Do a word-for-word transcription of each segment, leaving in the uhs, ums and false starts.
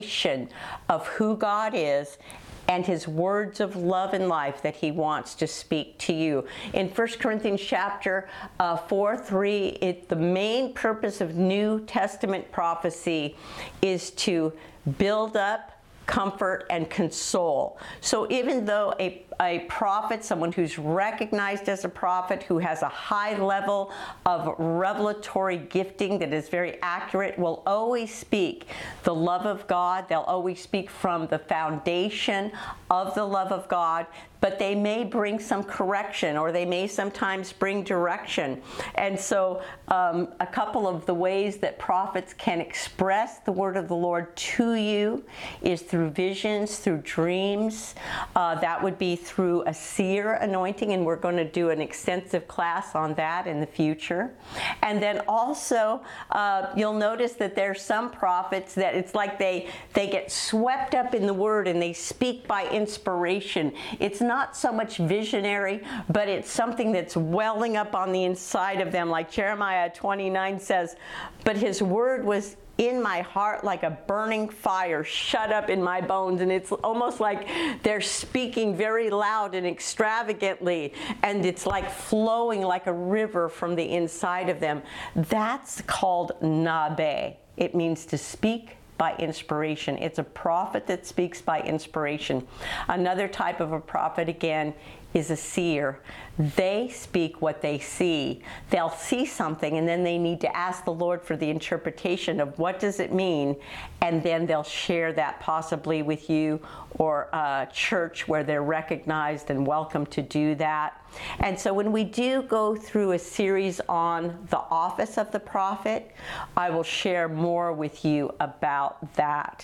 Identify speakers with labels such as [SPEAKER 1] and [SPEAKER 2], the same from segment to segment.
[SPEAKER 1] of who God is and his words of love and life that he wants to speak to you. In First Corinthians chapter uh, four, three, it, the main purpose of New Testament prophecy is to build up, comfort, and console. So even though a, a prophet, someone who's recognized as a prophet, who has a high level of revelatory gifting that is very accurate, will always speak the love of God. They'll always speak from the foundation of the love of God, but they may bring some correction, or they may sometimes bring direction. And so um, a couple of the ways that prophets can express the word of the Lord to you is through visions, through dreams. Uh, that would be through a seer anointing, and we're going to do an extensive class on that in the future. And then also, uh, you'll notice that there's some prophets that it's like they, they get swept up in the word and they speak by inspiration. It's not so much visionary, but it's something that's welling up on the inside of them, like Jeremiah twenty-nine says, but his word was in my heart like a burning fire shut up in my bones. And it's almost like they're speaking very loud and extravagantly, and it's like flowing like a river from the inside of them. That's called nabe. It means to speak by inspiration. It's a prophet that speaks by inspiration. Another type of a prophet, again, is a seer. They speak what they see. They'll see something, and then they need to ask the Lord for the interpretation of what does it mean, and then they'll share that possibly with you or a church where they're recognized and welcome to do that. And so when we do go through a series on the office of the prophet, I will share more with you about that.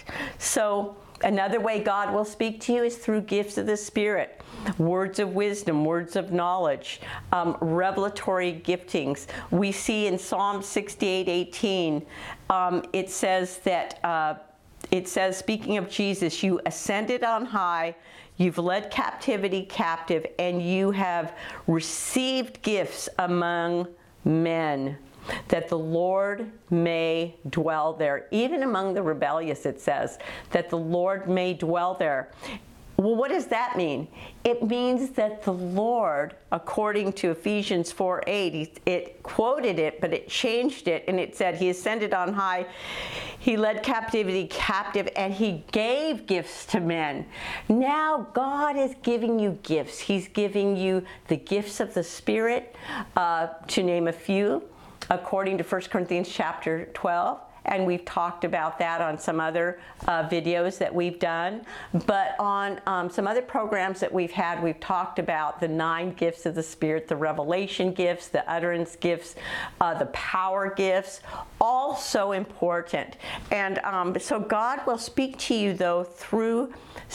[SPEAKER 1] So another way God will speak to you is through gifts of the Spirit, words of wisdom, words of knowledge, um, revelatory giftings. We see in Psalm sixty-eight eighteen, um, it says that, uh, it says, speaking of Jesus, you ascended on high, you've led captivity captive, and you have received gifts among men, that the Lord may dwell there. Even among the rebellious, it says, that the Lord may dwell there. Well, what does that mean? It means that the Lord, according to Ephesians four eight, it quoted it, but it changed it, and it said, he ascended on high, he led captivity captive, and he gave gifts to men. Now God is giving you gifts. He's giving you the gifts of the Spirit, uh, to name a few, according to First Corinthians chapter twelve. And we've talked about that on some other uh, videos that we've done. But on um, some other programs that we've had, we've talked about the nine gifts of the Spirit, the revelation gifts, the utterance gifts, uh, the power gifts, all so important. And um, so God will speak to you, though, through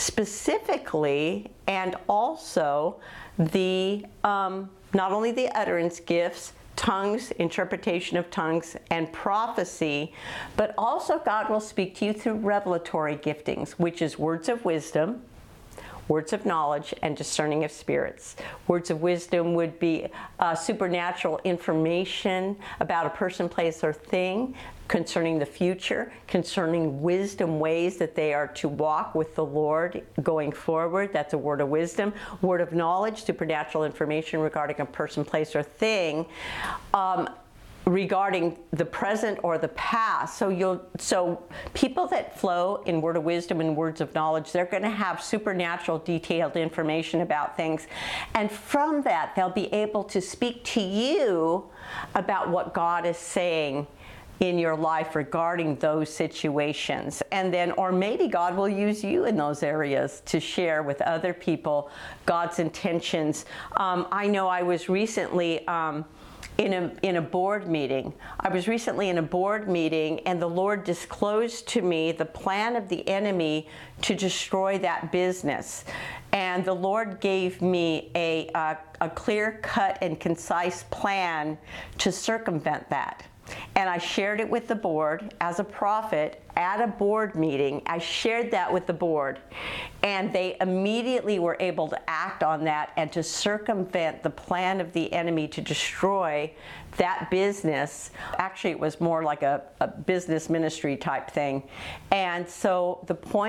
[SPEAKER 1] specifically and also the, um, not only the utterance gifts, tongues, interpretation of tongues, and prophecy, but also God will speak to you through revelatory giftings, which is words of wisdom, words of knowledge, and discerning of spirits. Words of wisdom would be uh, supernatural information about a person, place, or thing concerning the future, concerning wisdom, ways that they are to walk with the Lord going forward. That's a word of wisdom. Word of knowledge, supernatural information regarding a person, place, or thing. Um, regarding the present or the past. So you'll so people that flow in word of wisdom and words of knowledge, they're going to have supernatural detailed information about things, and from that they'll be able to speak to you about what God is saying in your life regarding those situations. And then, or maybe God will use you in those areas to share with other people God's intentions. Um, I know I was recently um, in a, in a board meeting. I was recently in a board meeting, and the Lord disclosed to me the plan of the enemy to destroy that business. And the Lord gave me a, a, a clear-cut and concise plan to circumvent that. and I shared it with the board as a prophet at a board meeting. I shared that with the board, and they immediately were able to act on that and to circumvent the plan of the enemy to destroy that business. Actually, it was more like a, a business ministry type thing. And so the point